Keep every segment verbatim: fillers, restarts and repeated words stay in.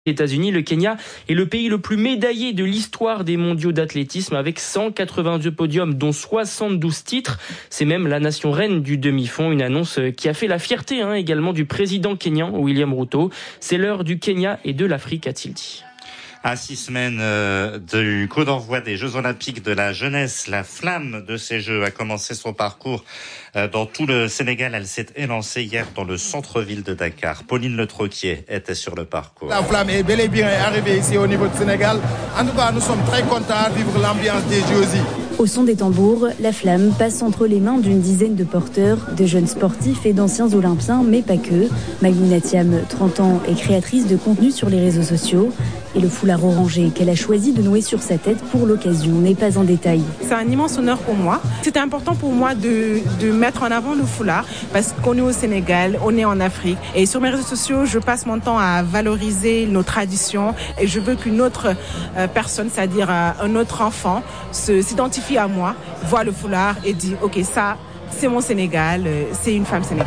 États-Unis, le Kenya est le pays le plus médaillé de l'histoire des mondiaux d'athlétisme avec cent quatre-vingt-deux podiums dont soixante-douze titres. C'est même la nation reine du demi-fond, une annonce qui a fait la fierté hein, également du président kényan William Ruto. C'est l'heure du Kenya et de l'Afrique, a-t-il dit. À six semaines euh, du coup d'envoi des Jeux Olympiques de la jeunesse, la flamme de ces Jeux a commencé son parcours euh, dans tout le Sénégal. Elle s'est élancée hier dans le centre-ville de Dakar. Pauline Le Troquier était sur le parcours. La flamme est bel et bien arrivée ici au niveau du Sénégal. En tout cas, nous sommes très contents de vivre l'ambiance des J O S I. Au son des tambours, la flamme passe entre les mains d'une dizaine de porteurs, de jeunes sportifs et d'anciens olympiens, mais pas que. Magdalena Thiam, trente ans, est créatrice de contenu sur les réseaux sociaux. Et le foulard orangé qu'elle a choisi de nouer sur sa tête pour l'occasion n'est pas en détail. C'est un immense honneur pour moi. C'était important pour moi de, de mettre en avant le foulard parce qu'on est au Sénégal, on est en Afrique. Et sur mes réseaux sociaux, je passe mon temps à valoriser nos traditions et je veux qu'une autre euh, personne, c'est-à-dire euh, un autre enfant, se, s'identifie à moi, voit le foulard et dit « Ok, ça, c'est mon Sénégal, euh, c'est une femme sénégalaise ».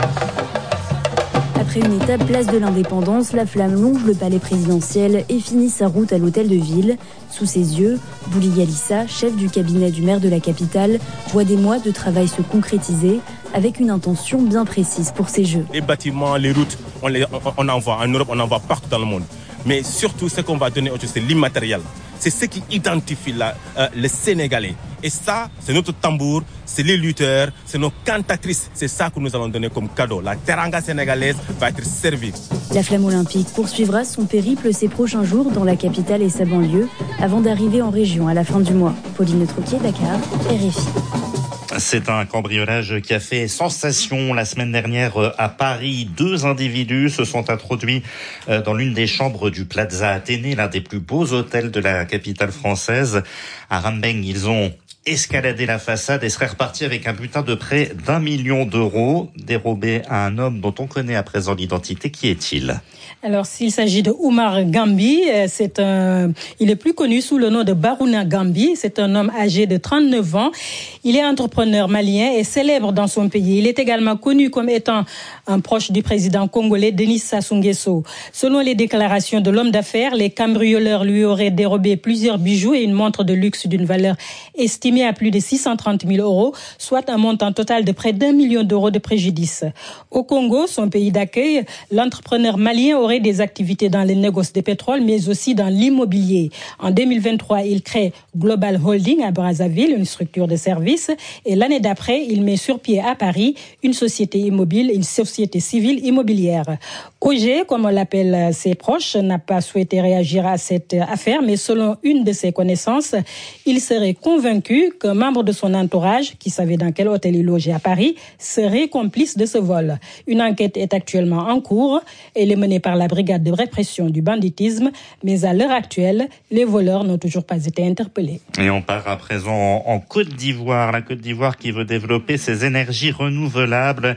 Après une étape place de l'Indépendance, la flamme longe le palais présidentiel et finit sa route à l'hôtel de ville. Sous ses yeux, Bouli Yalissa, chef du cabinet du maire de la capitale, voit des mois de travail se concrétiser avec une intention bien précise pour ces Jeux. Les bâtiments, les routes, on, les, on, on envoie en Europe, on envoie partout dans le monde. Mais surtout, ce qu'on va donner, c'est l'immatériel. C'est ce qui identifie la, euh, les Sénégalais. Et ça, c'est notre tambour, c'est les lutteurs, c'est nos cantatrices. C'est ça que nous allons donner comme cadeau. La teranga sénégalaise va être servie. La flamme olympique poursuivra son périple ces prochains jours dans la capitale et sa banlieue, avant d'arriver en région à la fin du mois. Pauline Le Troquier, Dakar, R F I. C'est un cambriolage qui a fait sensation la semaine dernière à Paris. Deux individus se sont introduits dans l'une des chambres du Plaza Athénée, l'un des plus beaux hôtels de la capitale française. À Rambeng, ils ont escaladé la façade et seraient repartis avec un butin de près d'un million d'euros dérobé à un homme dont on connaît à présent l'identité. Qui est-il ? Alors, s'il s'agit de Oumar Gambi, c'est un, il est plus connu sous le nom de Barouna Gambi. C'est un homme âgé de trente-neuf ans. Il est entrepreneur malien et célèbre dans son pays. Il est également connu comme étant un proche du président congolais Denis Sassou Nguesso. Selon les déclarations de l'homme d'affaires, les cambrioleurs lui auraient dérobé plusieurs bijoux et une montre de luxe d'une valeur estimée à plus de six cent trente mille euros, soit un montant total de près d'un million d'euros de préjudice. Au Congo, son pays d'accueil, l'entrepreneur malien aurait des activités dans les négoces de pétrole, mais aussi dans l'immobilier. En deux mille vingt-trois, il crée Global Holding à Brazzaville, une structure de services. Et l'année d'après, il met sur pied à Paris une société immobile, une société civile immobilière. O G, comme on l'appelle ses proches, n'a pas souhaité réagir à cette affaire, mais selon une de ses connaissances, il serait convaincu qu'un membre de son entourage, qui savait dans quel hôtel il logeait à Paris, serait complice de ce vol. Une enquête est actuellement en cours. Elle est menée par la brigade de répression du banditisme, mais à l'heure actuelle, les voleurs n'ont toujours pas été interpellés. Et on part à présent en Côte d'Ivoire, la Côte d'Ivoire qui veut développer ses énergies renouvelables.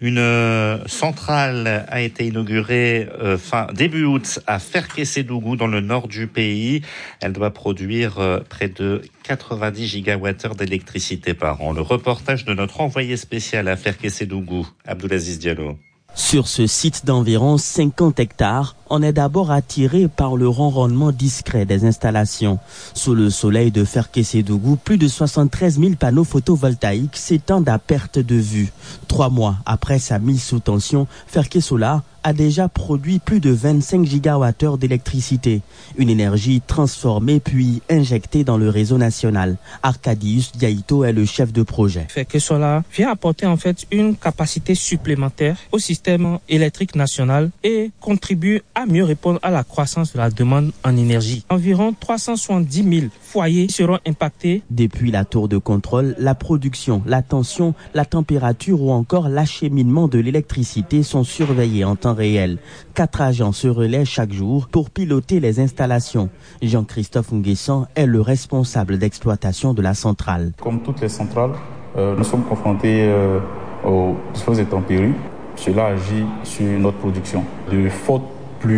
Une centrale a été inaugurée euh, fin début août à Ferkessédougou dans le nord du pays. Elle doit produire euh, près de quatre-vingt-dix gigawattheures d'électricité par an. Le reportage de notre envoyé spécial à Ferkessédougou, Abdoulaziz Diallo. Sur ce site d'environ cinquante hectares, on est d'abord attiré par le ronronnement discret des installations. Sous le soleil de Ferkessédougou, plus de soixante-treize mille panneaux photovoltaïques s'étendent à perte de vue. Trois mois après sa mise sous tension, Ferkesolar a déjà produit plus de vingt-cinq gigawattheures d'électricité, une énergie transformée puis injectée dans le réseau national. Arcadius Diaito est le chef de projet. Ferkesolar vient apporter en fait une capacité supplémentaire au système électrique national et contribue à mieux répondre à la croissance de la demande en énergie. Environ trois cent soixante-dix mille foyers seront impactés. Depuis la tour de contrôle, la production, la tension, la température ou encore l'acheminement de l'électricité sont surveillés en temps réel. Quatre agents se relaient chaque jour pour piloter les installations. Jean-Christophe Nguessan est le responsable d'exploitation de la centrale. Comme toutes les centrales, euh, nous sommes confrontés euh, aux fortes intempéries. Cela agit sur notre production. De fortes pluies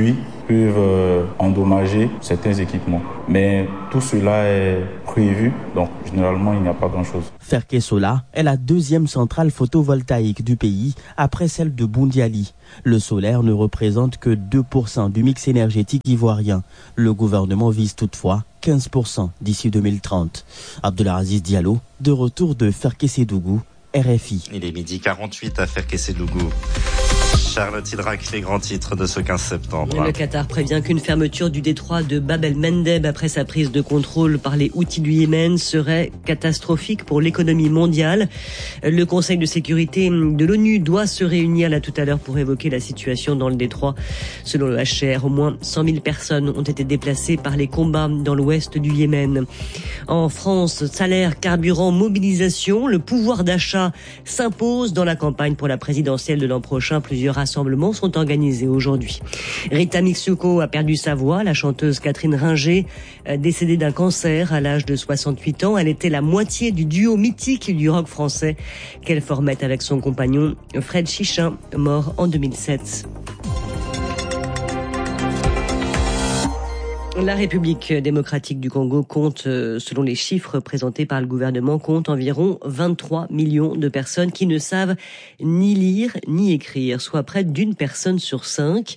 peuvent euh, endommager certains équipements. Mais tout cela est prévu, donc généralement il n'y a pas grand-chose. Ferkesola est la deuxième centrale photovoltaïque du pays après celle de Boundiali. Le solaire ne représente que deux pour cent du mix énergétique ivoirien. Le gouvernement vise toutefois quinze pour cent d'ici deux mille trente. Abdelaziz Diallo, de retour de Ferkessédougou, R F I. Il est midi quarante-huit à Ferkessédougou. Charlotte Hydrac, les grands titres de ce quinze septembre. Le Qatar prévient qu'une fermeture du détroit de Bab el-Mandeb après sa prise de contrôle par les Houthis du Yémen serait catastrophique pour l'économie mondiale. Le Conseil de sécurité de l'ONU doit se réunir là tout à l'heure pour évoquer la situation dans le détroit. Selon le H C R, au moins cent mille personnes ont été déplacées par les combats dans l'ouest du Yémen. En France, salaire, carburant, mobilisation, le pouvoir d'achat s'impose dans la campagne pour la présidentielle de l'an prochain. Plusieurs rassemblements sont organisés aujourd'hui. Rita Mitsuko a perdu sa voix. La chanteuse Catherine Ringer, décédée d'un cancer à l'âge de soixante-huit ans, elle était la moitié du duo mythique du rock français qu'elle formait avec son compagnon Fred Chichin, mort en deux mille sept. La République démocratique du Congo compte, selon les chiffres présentés par le gouvernement, compte environ vingt-trois millions de personnes qui ne savent ni lire ni écrire, soit près d'une personne sur cinq.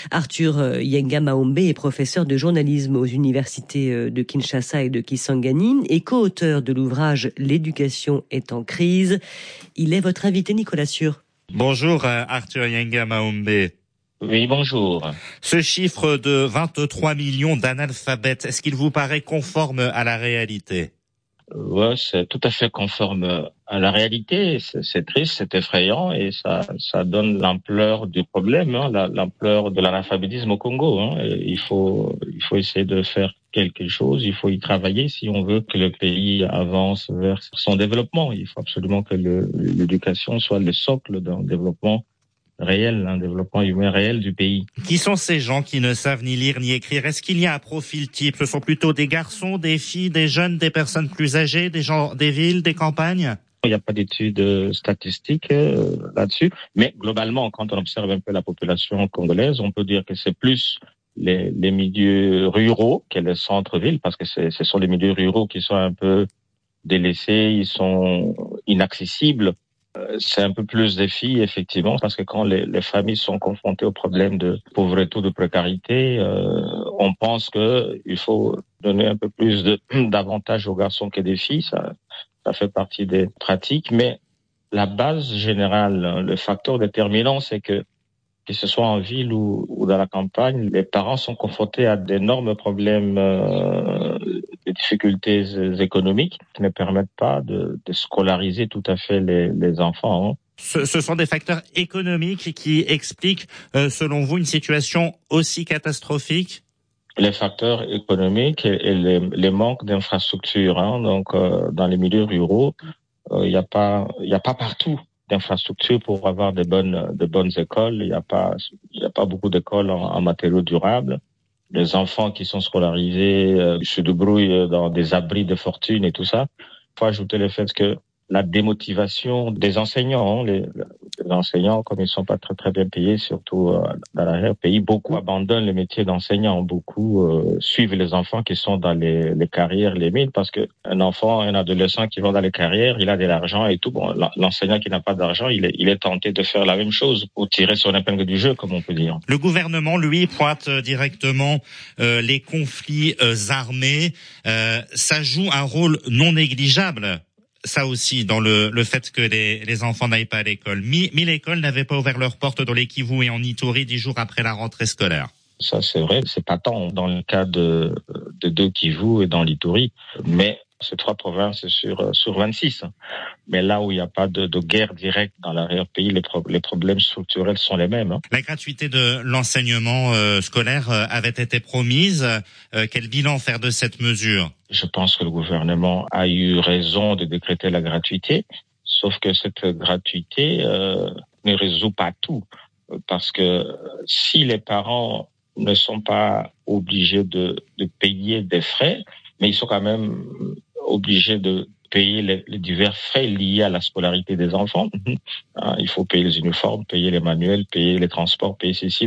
Arthur Yenga Maombe est professeur de journalisme aux universités de Kinshasa et de Kisangani et co-auteur de l'ouvrage « L'éducation est en crise ». Il est votre invité, Nicolas Sûr. Bonjour Arthur Yenga Maombe. Oui, bonjour. Ce chiffre de vingt-trois millions d'analphabètes, est-ce qu'il vous paraît conforme à la réalité? Ouais, c'est tout à fait conforme à la réalité. C'est, c'est triste, c'est effrayant et ça, ça donne l'ampleur du problème, hein, la, l'ampleur de l'analphabétisme au Congo. Hein. Il faut, il faut essayer de faire quelque chose. Il faut y travailler si on veut que le pays avance vers son développement. Il faut absolument que le, l'éducation soit le socle d'un développement réel, un développement humain réel du pays. Qui sont ces gens qui ne savent ni lire ni écrire? Est-ce qu'il y a un profil type? Ce sont plutôt des garçons, des filles, des jeunes, des personnes plus âgées, des gens des villes, des campagnes? Il n'y a pas d'études statistiques euh, là-dessus, mais globalement, quand on observe un peu la population congolaise, on peut dire que c'est plus les, les milieux ruraux que les centres-villes, parce que c'est, ce sont les milieux ruraux qui sont un peu délaissés, ils sont inaccessibles. C'est un peu plus des filles, effectivement, parce que quand les, les familles sont confrontées au problème de pauvreté ou de précarité, euh, on pense que il faut donner un peu plus de, d'avantages aux garçons que des filles. Ça, ça fait partie des pratiques. Mais la base générale, le facteur déterminant, c'est que, que ce soit en ville ou, ou dans la campagne, les parents sont confrontés à d'énormes problèmes, euh, de difficultés économiques qui ne permettent pas de, de scolariser tout à fait les, les enfants. Hein. Ce, ce sont des facteurs économiques qui expliquent, euh, selon vous, une situation aussi catastrophique? Les facteurs économiques et, et les, les manques d'infrastructures. Hein. Donc, euh, dans les milieux ruraux, il euh, n'y a pas, il y a pas partout d'infrastructures pour avoir de bonnes, de bonnes écoles. Il n'y a pas, il y a pas beaucoup d'écoles en, en matériaux durables. Les enfants qui sont scolarisés euh, se débrouillent dans des abris de fortune et tout ça. Il faut ajouter le fait que la démotivation des enseignants, hein, les, les enseignants, comme ils sont pas très très bien payés, surtout euh, dans l'arrière-pays, beaucoup abandonnent le métier d'enseignant. Beaucoup euh, suivent les enfants qui sont dans les, les carrières, les mines, parce que un enfant, un adolescent qui va dans les carrières, il a de l'argent et tout. Bon, l'enseignant qui n'a pas d'argent, il est, il est tenté de faire la même chose pour tirer son épingle du jeu, comme on peut dire. Le gouvernement, lui, pointe directement euh, les conflits euh, armés. Euh, ça joue un rôle non négligeable. Ça aussi, dans le, le fait que les, les enfants n'aillent pas à l'école. Mille écoles n'avaient pas ouvert leurs portes dans les Kivu et en Ituri dix jours après la rentrée scolaire. Ça, c'est vrai. C'est pas tant dans le cas de, de deux Kivu et dans l'Ituri. Mais c'est trois provinces sur, sur vingt-six. Mais là où il n'y a pas de, de guerre directe dans l'arrière-pays, les, pro- les problèmes structurels sont les mêmes. Hein. La gratuité de l'enseignement euh, scolaire euh, avait été promise. Euh, quel bilan faire de cette mesure? Je pense que le gouvernement a eu raison de décréter la gratuité, sauf que cette gratuité euh, ne résout pas tout. Parce que si les parents ne sont pas obligés de, de payer des frais, mais ils sont quand même obligés de payer les, les divers frais liés à la scolarité des enfants. Il faut payer les uniformes, payer les manuels, payer les transports, payer ceci. Donc,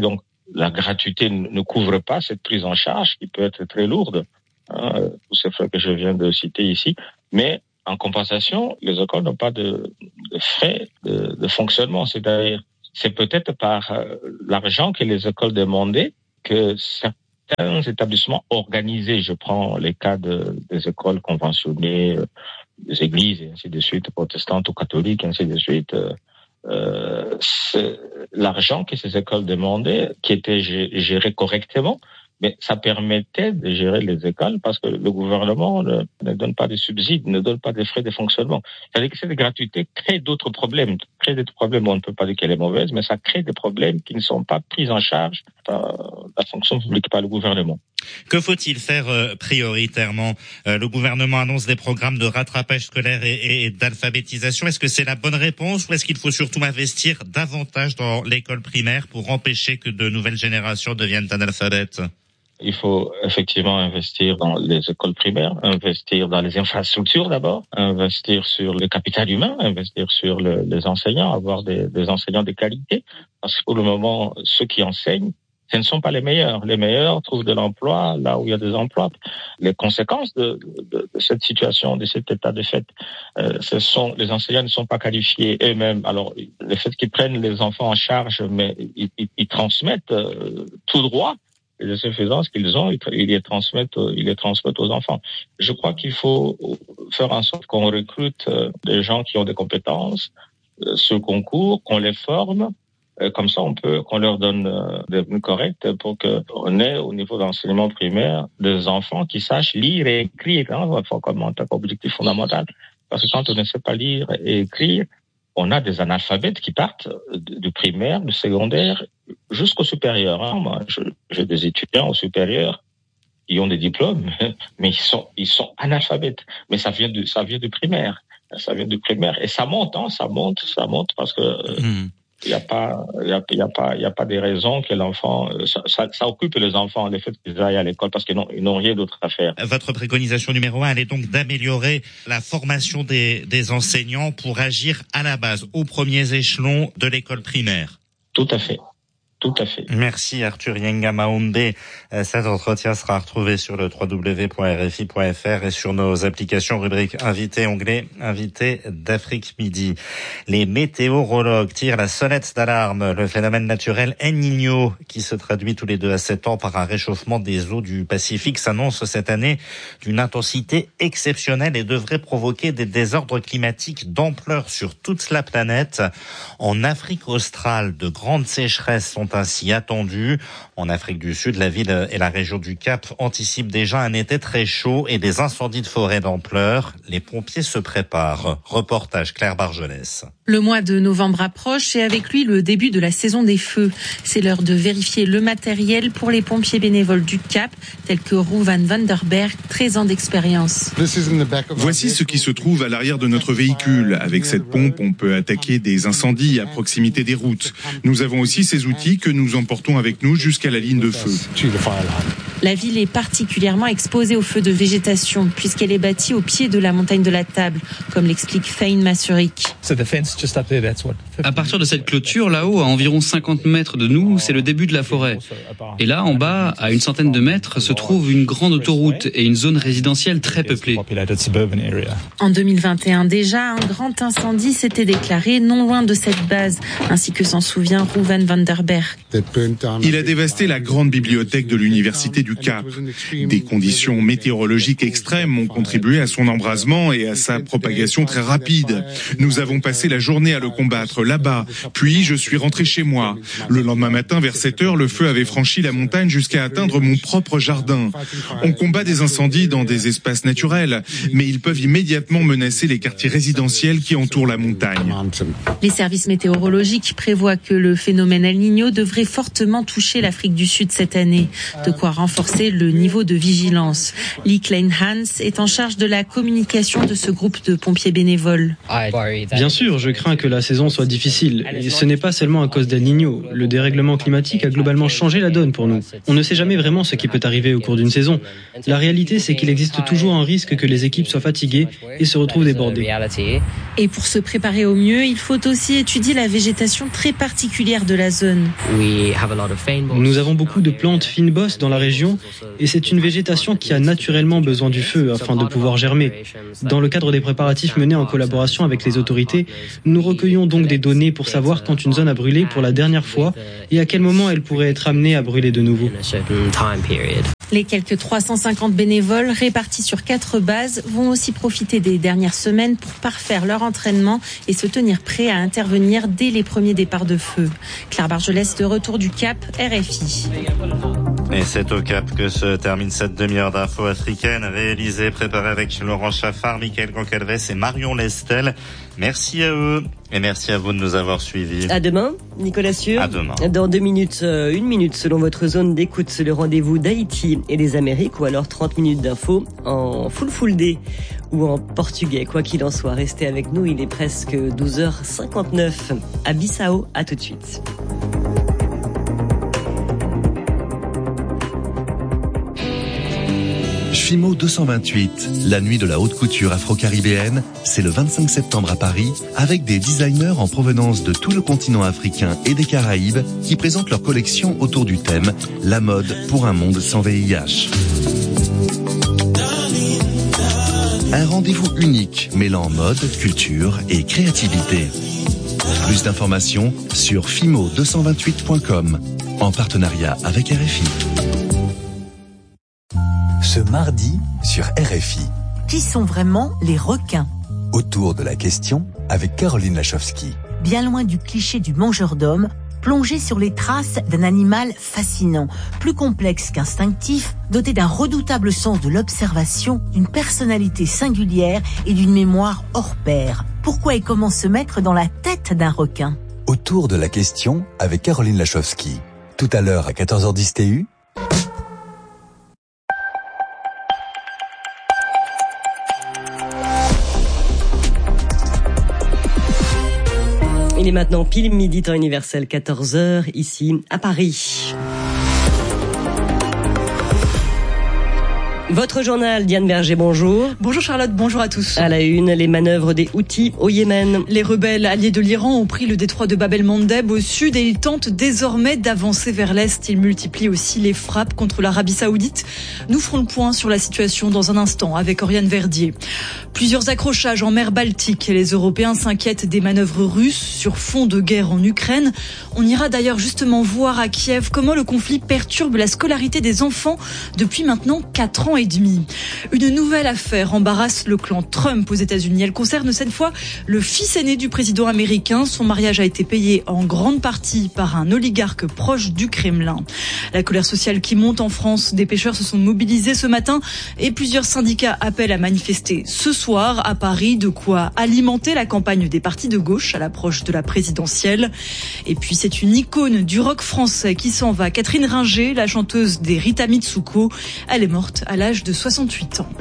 la gratuité ne couvre pas cette prise en charge qui peut être très lourde, hein, tous ces frais que je viens de citer ici. Mais en compensation, les écoles n'ont pas de, de frais de, de fonctionnement. C'est-à-dire, c'est peut-être par euh, l'argent que les écoles demandaient que certains établissements organisés, je prends les cas de, des écoles conventionnées, euh, des églises et ainsi de suite, protestantes ou catholiques, ainsi de suite, euh, euh, c'est l'argent que ces écoles demandaient, qui était géré correctement, mais ça permettait de gérer les écoles parce que le gouvernement ne, ne donne pas de subsides, ne donne pas de frais de fonctionnement. C'est-à-dire que cette gratuité crée d'autres problèmes. Crée d'autres problèmes, on ne peut pas dire qu'elle est mauvaise, mais ça crée des problèmes qui ne sont pas pris en charge par la fonction publique, par le gouvernement. Que faut-il faire euh, prioritairement? euh, Le gouvernement annonce des programmes de rattrapage scolaire et, et, et d'alphabétisation. Est-ce que c'est la bonne réponse ou est-ce qu'il faut surtout investir davantage dans l'école primaire pour empêcher que de nouvelles générations deviennent analphabètes? Il faut effectivement investir dans les écoles primaires, investir dans les infrastructures d'abord, investir sur le capital humain, investir sur le, les enseignants, avoir des, des enseignants de qualité. Parce que pour le moment, ceux qui enseignent, ce ne sont pas les meilleurs. Les meilleurs trouvent de l'emploi là où il y a des emplois. Les conséquences de, de, de cette situation, de cet état de fait, euh, ce sont les enseignants ne sont pas qualifiés eux-mêmes. Alors, le fait qu'ils prennent les enfants en charge, mais ils, ils, ils transmettent euh, tout droit les insuffisances qu'ils ont, ils les transmettent, ils les transmettent aux enfants. Je crois qu'il faut faire en sorte qu'on recrute des gens qui ont des compétences, ce concours, qu'on les forme. Comme ça, on peut, qu'on leur donne des buts corrects pour qu'on ait au niveau d'enseignement primaire des enfants qui sachent lire et écrire, hein, comme objectif fondamental. Parce que quand on ne sait pas lire et écrire, on a des analphabètes qui partent du primaire, du secondaire, jusqu'au supérieur. Hein. Moi, je, j'ai des étudiants au supérieur qui ont des diplômes, mais ils sont, ils sont analphabètes. Mais ça vient du, ça vient du primaire. Ça vient du primaire. Et ça monte, hein, ça monte, ça monte parce que mmh. Il n'y a pas, il y a, il y a pas, il y a pas des raisons que l'enfant, ça, ça, ça occupe les enfants, le fait qu'ils aillent à l'école parce qu'ils n'ont, ils n'ont rien d'autre à faire. Votre préconisation numéro un, elle est donc d'améliorer la formation des, des enseignants pour agir à la base, aux premiers échelons de l'école primaire. Tout à fait. Tout à fait. Merci Arthur Yenga Maoundé. Cet entretien sera retrouvé sur le w w w point r f i point f r et sur nos applications rubrique invité onglet invité d'Afrique Midi. Les météorologues tirent la sonnette d'alarme. Le phénomène naturel El Niño, qui se traduit tous les deux à sept ans par un réchauffement des eaux du Pacifique, s'annonce cette année d'une intensité exceptionnelle et devrait provoquer des désordres climatiques d'ampleur sur toute la planète. En Afrique australe, de grandes sécheresses sont ainsi attendues. En Afrique du Sud, la ville et la région du Cap anticipent déjà un été très chaud et des incendies de forêt d'ampleur. Les pompiers se préparent. Reportage Claire Bargelès. Le mois de novembre approche et avec lui le début de la saison des feux. C'est l'heure de vérifier le matériel pour les pompiers bénévoles du Cap, tels que Ruvan Vanderberg, treize ans d'expérience. Voici ce qui se trouve à l'arrière de notre véhicule. Avec cette pompe, on peut attaquer des incendies à proximité des routes. Nous avons aussi ces outils que nous emportons avec nous jusqu'à la ligne de feu. La ville est particulièrement exposée aux feux de végétation puisqu'elle est bâtie au pied de la montagne de la Table, comme l'explique Fain Masurik. À partir de cette clôture, là-haut, à environ cinquante mètres de nous, c'est le début de la forêt. Et là, en bas, à une centaine de mètres, se trouve une grande autoroute et une zone résidentielle très peuplée. En deux mille vingt et un déjà, un grand incendie s'était déclaré non loin de cette base, ainsi que s'en souvient Ruvan Vanderberg. Il a dévasté la grande bibliothèque de l'université du Cap. Des conditions météorologiques extrêmes ont contribué à son embrasement et à sa propagation très rapide. Nous avons passé la journée à le combattre là-bas, puis je suis rentré chez moi. Le lendemain matin, vers sept heures, le feu avait franchi la montagne jusqu'à atteindre mon propre jardin. On combat des incendies dans des espaces naturels, mais ils peuvent immédiatement menacer les quartiers résidentiels qui entourent la montagne. Les services météorologiques prévoient que le phénomène El Niño devrait fortement toucher l'Afrique du Sud cette année, de quoi renforcer le niveau de vigilance. Lee Klein-Hans est en charge de la communication de ce groupe de pompiers bénévoles. Bien Bien sûr, je crains que la saison soit difficile. Et ce n'est pas seulement à cause d'El Niño. Le dérèglement climatique a globalement changé la donne pour nous. On ne sait jamais vraiment ce qui peut arriver au cours d'une saison. La réalité, c'est qu'il existe toujours un risque que les équipes soient fatiguées et se retrouvent débordées. Et pour se préparer au mieux, il faut aussi étudier la végétation très particulière de la zone. Nous avons beaucoup de plantes fine-bosse dans la région et c'est une végétation qui a naturellement besoin du feu afin de pouvoir germer. Dans le cadre des préparatifs menés en collaboration avec les autorités, nous recueillons donc des données pour savoir quand une zone a brûlé pour la dernière fois et à quel moment elle pourrait être amenée à brûler de nouveau. Les quelques trois cent cinquante bénévoles répartis sur quatre bases vont aussi profiter des dernières semaines pour parfaire leur entraînement et se tenir prêts à intervenir dès les premiers départs de feu. Claire Bargelès, de retour du Cap, R F I. Et c'est au Cap que se termine cette demi-heure d'infos africaines réalisée, préparée avec Laurent Chaffard, Mickaël Goncalves et Marion Lestel. Merci à eux et merci à vous de nous avoir suivis. À demain, Nicolas Sûr. À demain. Dans deux minutes, euh, une minute selon votre zone d'écoute, le rendez-vous d'Haïti et des Amériques, ou alors trente minutes d'infos en full full day ou en portugais. Quoi qu'il en soit, restez avec nous, il est presque douze heures cinquante-neuf à Bissau. À tout de suite. Fimo deux cent vingt-huit, la nuit de la haute couture afro-caribéenne, c'est le vingt-cinq septembre à Paris, avec des designers en provenance de tout le continent africain et des Caraïbes qui présentent leur collection autour du thème « La mode pour un monde sans V I H ». Un rendez-vous unique mêlant mode, culture et créativité. Plus d'informations sur fimo deux cent vingt-huit point com, en partenariat avec R F I. Ce mardi sur R F I. Qui sont vraiment les requins ? Autour de la question avec Caroline Lachowski. Bien loin du cliché du mangeur d'hommes, plongé sur les traces d'un animal fascinant, plus complexe qu'instinctif, doté d'un redoutable sens de l'observation, d'une personnalité singulière et d'une mémoire hors pair. Pourquoi et comment se mettre dans la tête d'un requin ? Autour de la question avec Caroline Lachowski. Tout à l'heure à quatorze heures dix T U. Il est maintenant pile midi temps universel, quatorze heures, ici à Paris. Votre journal, Diane Berger, bonjour. Bonjour Charlotte, bonjour à tous. À la une, les manœuvres des Houthis au Yémen. Les rebelles alliés de l'Iran ont pris le détroit de Bab el-Mandeb au sud et ils tentent désormais d'avancer vers l'est. Ils multiplient aussi les frappes contre l'Arabie Saoudite. Nous ferons le point sur la situation dans un instant avec Oriane Verdier. Plusieurs accrochages en mer Baltique. Les Européens s'inquiètent des manœuvres russes sur fond de guerre en Ukraine. On ira d'ailleurs justement voir à Kiev comment le conflit perturbe la scolarité des enfants depuis maintenant quatre ans et demi. Une nouvelle affaire embarrasse le clan Trump aux États-Unis. Elle concerne cette fois le fils aîné du président américain. Son mariage a été payé en grande partie par un oligarque proche du Kremlin. La colère sociale qui monte en France. Des pêcheurs se sont mobilisés ce matin et plusieurs syndicats appellent à manifester ce soir à Paris, de quoi alimenter la campagne des partis de gauche à l'approche de la présidentielle. Et puis c'est une icône du rock français qui s'en va. Catherine Ringer, la chanteuse des Rita Mitsuko, elle est morte à l'âge de soixante-huit ans.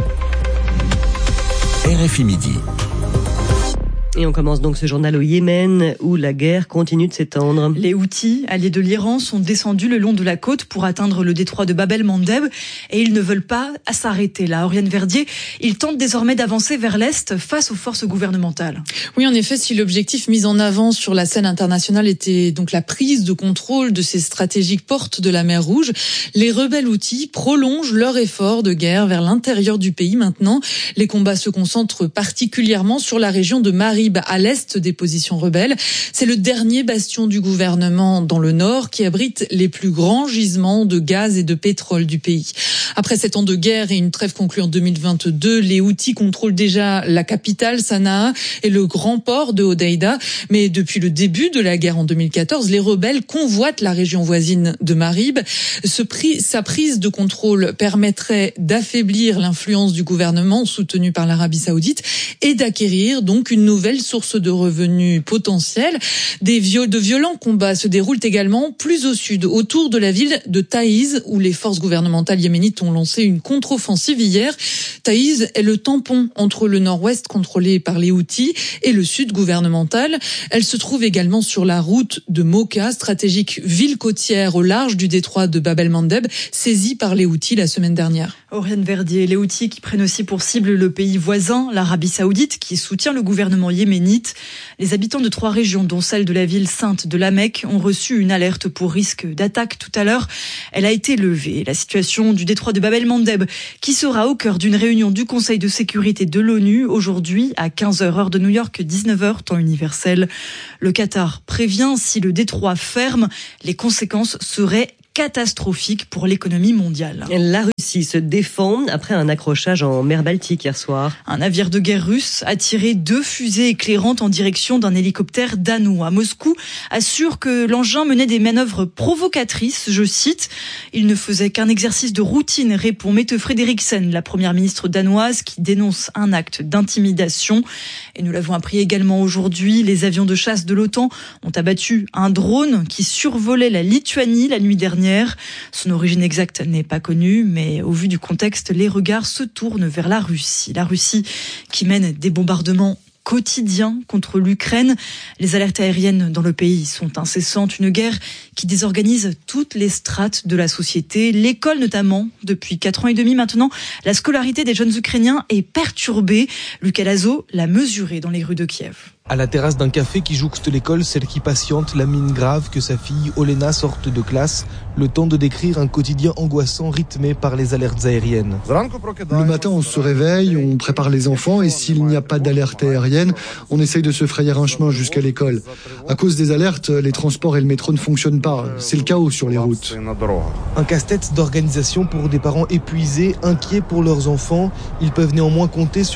R F I Midi. Et on commence donc ce journal au Yémen où la guerre continue de s'étendre. Les Houthis, alliés de l'Iran, sont descendus le long de la côte pour atteindre le détroit de Bab el-Mandeb et ils ne veulent pas s'arrêter là. Oriane Verdier, ils tentent désormais d'avancer vers l'est face aux forces gouvernementales. Oui, en effet, si l'objectif mis en avant sur la scène internationale était donc la prise de contrôle de ces stratégiques portes de la mer Rouge, les rebelles Houthis prolongent leur effort de guerre vers l'intérieur du pays maintenant. Les combats se concentrent particulièrement sur la région de Marib, à l'est des positions rebelles. C'est le dernier bastion du gouvernement dans le nord qui abrite les plus grands gisements de gaz et de pétrole du pays. Après sept ans de guerre et une trêve conclue en deux mille vingt-deux, les Houthis contrôlent déjà la capitale Sanaa et le grand port de Hodeïda. Mais depuis le début de la guerre en deux mille quatorze, les rebelles convoitent la région voisine de Marib. Ce prix, sa prise de contrôle permettrait d'affaiblir l'influence du gouvernement soutenu par l'Arabie Saoudite et d'acquérir donc une nouvelle nouvelle source de revenus potentiels. Des viol- de violents combats se déroulent également plus au sud, autour de la ville de Taïz, où les forces gouvernementales yéménites ont lancé une contre-offensive hier. Taïz est le tampon entre le nord-ouest contrôlé par les Houthis et le sud gouvernemental. Elle se trouve également sur la route de Mocha, stratégique ville côtière au large du détroit de Bab el-Mandeb, saisie par les Houthis la semaine dernière. Oriane Verdier, les Houthis qui prennent aussi pour cible le pays voisin, l'Arabie Saoudite, qui soutient le gouvernement yéménite. Les habitants de trois régions, dont celle de la ville sainte de la Mecque, ont reçu une alerte pour risque d'attaque tout à l'heure. Elle a été levée. La situation du détroit de Bab el-Mandeb, qui sera au cœur d'une réunion du Conseil de sécurité de l'ONU aujourd'hui à quinze heures heure de New York, dix-neuf heures temps universel. Le Qatar prévient, si le détroit ferme, les conséquences seraient catastrophique pour l'économie mondiale. La Russie se défend après un accrochage en mer Baltique hier soir. Un navire de guerre russe a tiré deux fusées éclairantes en direction d'un hélicoptère danois. Moscou assure que l'engin menait des manœuvres provocatrices, je cite. Il ne faisait qu'un exercice de routine, répond Mette Frederiksen, la première ministre danoise, qui dénonce un acte d'intimidation. Et nous l'avons appris également aujourd'hui, les avions de chasse de l'OTAN ont abattu un drone qui survolait la Lituanie la nuit dernière. Son origine exacte n'est pas connue, mais au vu du contexte, les regards se tournent vers la Russie. La Russie qui mène des bombardements quotidiens contre l'Ukraine. Les alertes aériennes dans le pays sont incessantes. Une guerre qui désorganise toutes les strates de la société. L'école notamment, depuis quatre ans et demi maintenant, la scolarité des jeunes Ukrainiens est perturbée. Lucas Lazo l'a mesuré dans les rues de Kiev. À la terrasse d'un café qui jouxte l'école, celle qui patiente, la mine grave que sa fille Olena sorte de classe, le temps de décrire un quotidien angoissant rythmé par les alertes aériennes. Le matin, on se réveille, on prépare les enfants et s'il n'y a pas d'alerte aérienne, on essaye de se frayer un chemin jusqu'à l'école. À cause des alertes, les transports et le métro ne fonctionnent pas. C'est le chaos sur les routes. Un casse-tête d'organisation pour des parents épuisés, inquiets pour leurs enfants. Ils peuvent néanmoins compter sur